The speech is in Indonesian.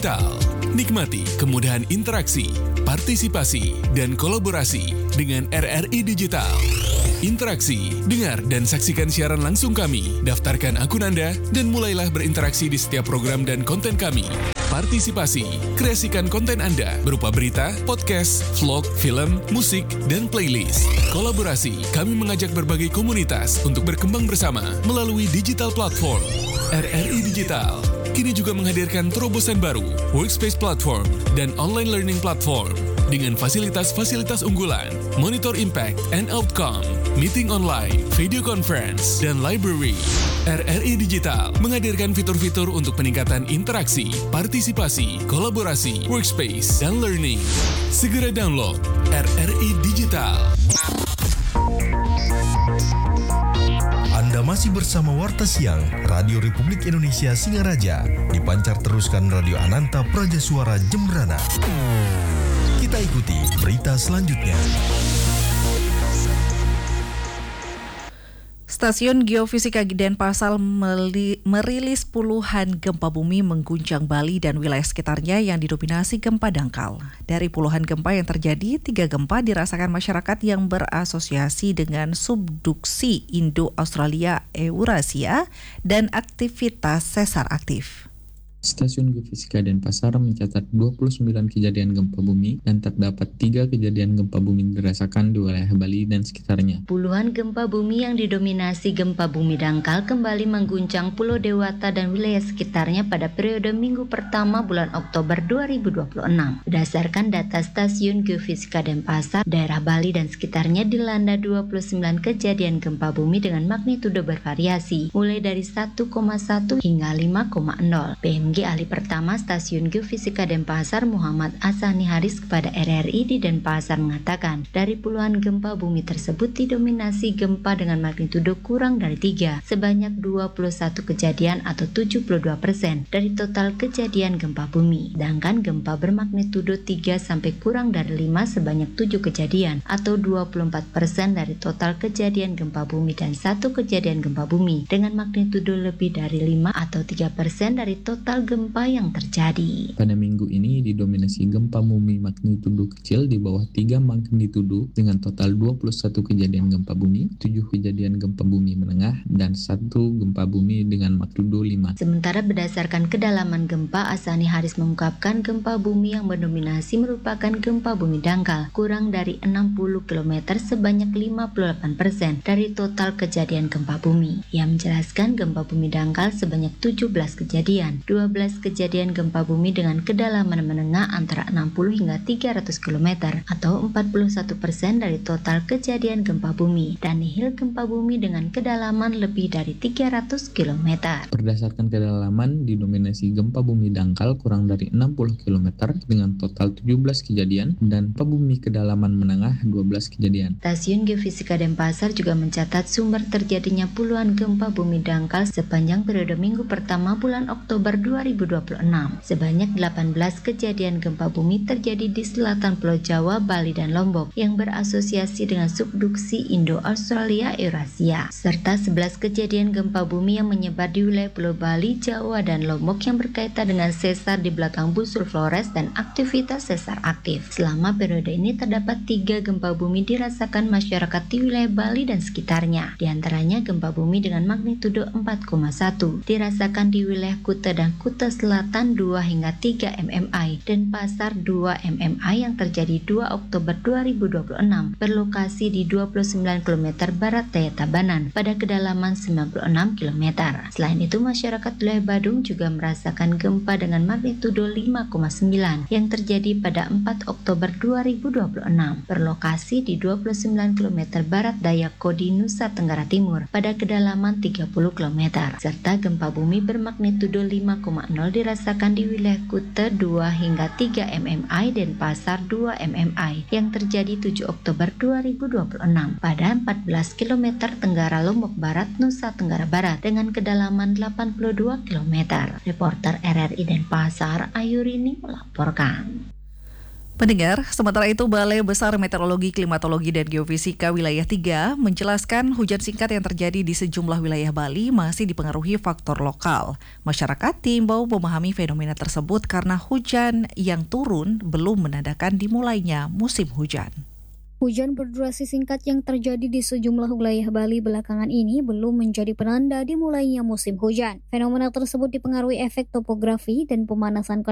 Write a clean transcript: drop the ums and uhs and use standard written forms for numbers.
Digital. Nikmati kemudahan interaksi, partisipasi, dan kolaborasi dengan RRI Digital. Interaksi, dengar dan saksikan siaran langsung kami, daftarkan akun Anda, dan mulailah berinteraksi di setiap program dan konten kami. Partisipasi, kreasikan konten Anda berupa berita, podcast, vlog, film, musik, dan playlist. Kolaborasi, kami mengajak berbagai komunitas untuk berkembang bersama melalui digital platform. RRI Digital kini juga menghadirkan terobosan baru, workspace platform, dan online learning platform dengan fasilitas-fasilitas unggulan, monitor impact and outcome, meeting online, video conference, dan library. RRI Digital menghadirkan fitur-fitur untuk peningkatan interaksi, partisipasi, kolaborasi, workspace, dan learning. Segera download RRI Digital. Anda masih bersama Warta Siang Radio Republik Indonesia Singaraja. Dipancar teruskan Radio Ananta Praja Suara Jembrana. Kita ikuti berita selanjutnya. Stasiun Geofisika Denpasar merilis puluhan gempa bumi mengguncang Bali dan wilayah sekitarnya yang didominasi gempa dangkal. Dari puluhan gempa yang terjadi, 3 gempa dirasakan masyarakat yang berasosiasi dengan subduksi Indo-Australia-Eurasia dan aktivitas sesar aktif. Stasiun Geofisika Denpasar mencatat 29 kejadian gempa bumi dan terdapat 3 kejadian gempa bumi dirasakan di wilayah Bali dan sekitarnya. Puluhan gempa bumi yang didominasi gempa bumi dangkal kembali mengguncang Pulau Dewata dan wilayah sekitarnya pada periode minggu pertama bulan Oktober 2026. Berdasarkan data Stasiun Geofisika Denpasar, daerah Bali dan sekitarnya dilanda 29 kejadian gempa bumi dengan magnitudo bervariasi, mulai dari 1,1 hingga 5,0. Ahli pertama Stasiun Geofisika Denpasar Muhammad Asani Haris kepada RRI di Denpasar mengatakan, dari puluhan gempa bumi tersebut didominasi gempa dengan magnitudo kurang dari 3, sebanyak 21 kejadian atau 72% dari total kejadian gempa bumi. Sedangkan gempa bermagnitudo 3 sampai kurang dari 5 sebanyak 7 kejadian atau 24% dari total kejadian gempa bumi dan 1 kejadian gempa bumi dengan magnitudo lebih dari 5 atau 3% dari total gempa yang terjadi. Pada minggu ini didominasi gempa bumi magnitudo kecil di bawah 3 magnitudo dengan total 21 kejadian gempa bumi, 7 kejadian gempa bumi menengah, dan 1 gempa bumi dengan magnitudo 5. Sementara berdasarkan kedalaman gempa, Asani Haris mengungkapkan gempa bumi yang mendominasi merupakan gempa bumi dangkal kurang dari 60 km sebanyak 58% dari total kejadian gempa bumi. Ia menjelaskan gempa bumi dangkal sebanyak 17 kejadian, 12 kejadian gempa bumi dengan kedalaman menengah antara 60 hingga 300 km atau 41% dari total kejadian gempa bumi, dan nihil gempa bumi dengan kedalaman lebih dari 300 km. Berdasarkan kedalaman, didominasi gempa bumi dangkal kurang dari 60 km dengan total 17 kejadian dan gempa bumi kedalaman menengah 12 kejadian. Stasiun Geofisika Denpasar juga mencatat sumber terjadinya puluhan gempa bumi dangkal sepanjang periode minggu pertama bulan Oktober 2026. Sebanyak 18 kejadian gempa bumi terjadi di selatan Pulau Jawa, Bali, dan Lombok yang berasosiasi dengan subduksi Indo-Australia-Eurasia, serta 11 kejadian gempa bumi yang menyebar di wilayah Pulau Bali, Jawa, dan Lombok yang berkaitan dengan sesar di belakang busur Flores dan aktivitas sesar aktif. Selama periode ini terdapat 3 gempa bumi dirasakan masyarakat di wilayah Bali dan sekitarnya. Di antaranya gempa bumi dengan magnitudo 4,1 dirasakan di wilayah Kuta dan Kuta Selatan 2 hingga 3 mmi dan Pasar 2 mmi yang terjadi 2 Oktober 2026 berlokasi di 29 km barat daya Tabanan pada kedalaman 96 km. Selain itu, masyarakat wilayah Badung juga merasakan gempa dengan magnitudo 5,9 yang terjadi pada 4 Oktober 2026 berlokasi di 29 km barat daya Kodi, Nusa Tenggara Timur pada kedalaman 30 km, serta gempa bumi bermagnitudo 5,0 dirasakan di wilayah Kuta 2 hingga 3 mmi dan Pasar 2 mmi yang terjadi 7 Oktober 2026 pada 14 km tenggara Lombok Barat, Nusa Tenggara Barat dengan kedalaman 82 km. Reporter RRI Denpasar, Ayurini melaporkan. Pendengar, sementara itu Balai Besar Meteorologi, Klimatologi, dan Geofisika Wilayah 3 menjelaskan hujan singkat yang terjadi di sejumlah wilayah Bali masih dipengaruhi faktor lokal. Masyarakat diimbau memahami fenomena tersebut karena hujan yang turun belum menandakan dimulainya musim hujan. Hujan berdurasi singkat yang terjadi di sejumlah wilayah Bali belakangan ini belum menjadi penanda dimulainya musim hujan. Fenomena tersebut dipengaruhi efek topografi dan pemanasan